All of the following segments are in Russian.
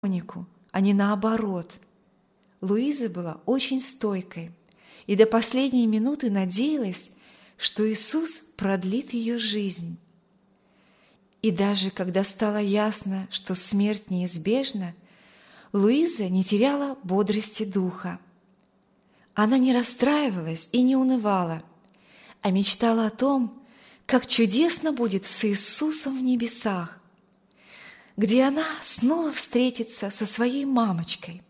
Монику, а не наоборот. Луиза была очень стойкой и до последней минуты надеялась, что Иисус продлит ее жизнь. И даже когда стало ясно, что смерть неизбежна, Луиза не теряла бодрости духа. Она не расстраивалась и не унывала, а мечтала о том, как чудесно будет с Иисусом в небесах, где она снова встретится со своей мамочкой.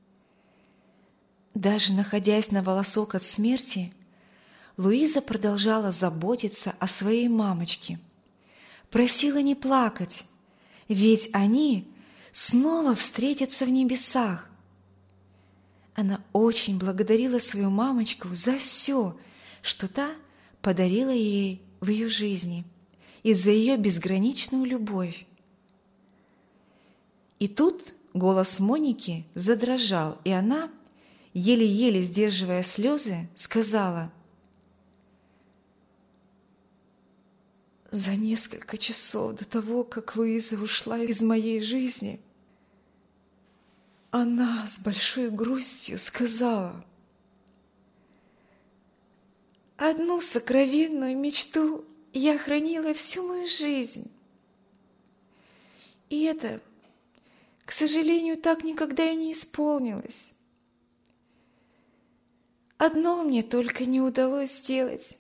Даже находясь на волосок от смерти, Луиза продолжала заботиться о своей мамочке, просила не плакать, ведь они снова встретятся в небесах. Она очень благодарила свою мамочку за все, что та подарила ей в ее жизни, и за ее безграничную любовь. И тут голос Моники задрожал, и она, еле-еле сдерживая слезы, сказала: «За несколько часов до того, как Луиза ушла из моей жизни, она с большой грустью сказала: одну сокровенную мечту я хранила всю мою жизнь. И это, к сожалению, так никогда и не исполнилось. Одно мне только не удалось сделать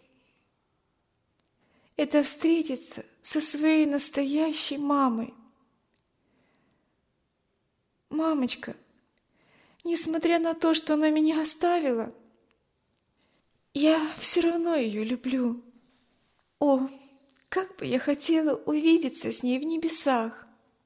– это встретиться со своей настоящей мамой. Мамочка, несмотря на то, что она меня оставила, я все равно ее люблю. О, как бы я хотела увидеться с ней в небесах!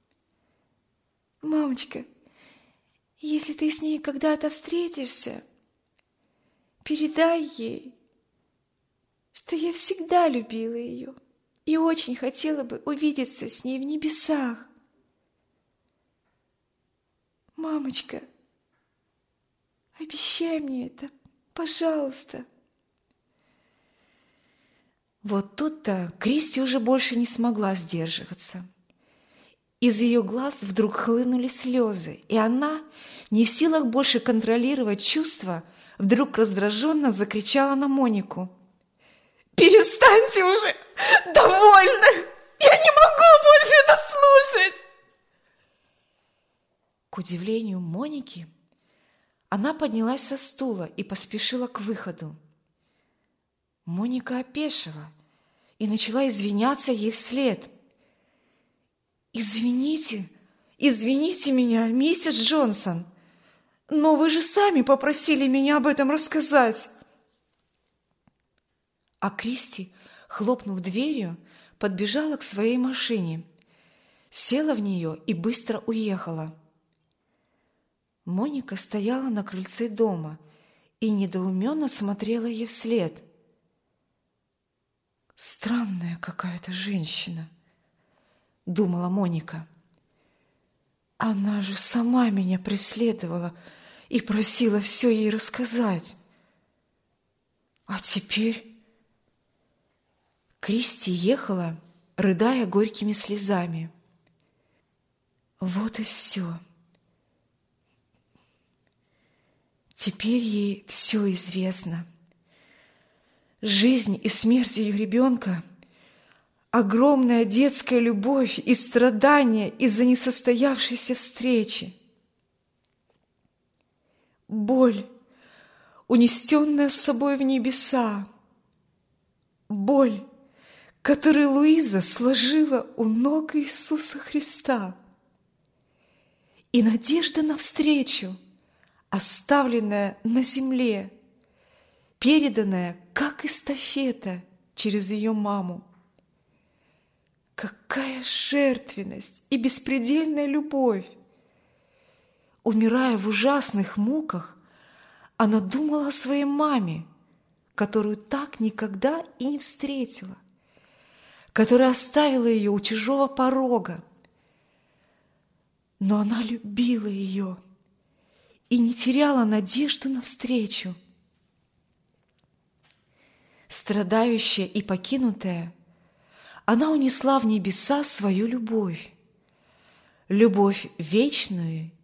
Мамочка, если ты с ней когда-то встретишься, передай ей, что я всегда любила ее и очень хотела бы увидеться с ней в небесах. Мамочка, обещай мне это, пожалуйста». Вот тут-то Кристи уже больше не смогла сдерживаться. Из ее глаз вдруг хлынули слезы, и она, не в силах больше контролировать чувства, вдруг раздраженно закричала на Монику: «Перестаньте уже! Довольно! Я не могу больше это слушать!» К удивлению Моники, она поднялась со стула и поспешила к выходу. Моника опешила и начала извиняться ей вслед. «Извините, извините меня, миссис Джонсон, но вы же сами попросили меня об этом рассказать». А Кристи, хлопнув дверью, подбежала к своей машине, села в нее и быстро уехала. Моника стояла на крыльце дома и недоуменно смотрела ей вслед. «Странная какая-то женщина», — думала Моника. «Она же сама меня преследовала и просила все ей рассказать. А теперь...» Кристи ехала, рыдая горькими слезами. Вот и все. Теперь ей все известно. Жизнь и смерть ее ребенка, огромная детская любовь и страдания из-за несостоявшейся встречи. Боль, унесенная с собой в небеса. Боль, которую Луиза сложила у ног Иисуса Христа. И надежда на встречу, оставленная на земле, переданная как эстафета через ее маму. Какая жертвенность и беспредельная любовь! Умирая в ужасных муках, она думала о своей маме, которую так никогда и не встретила, которая оставила ее у чужого порога. Но она любила ее и не теряла надежду на встречу. Страдающая и покинутая, она унесла в небеса свою любовь. любовь вечную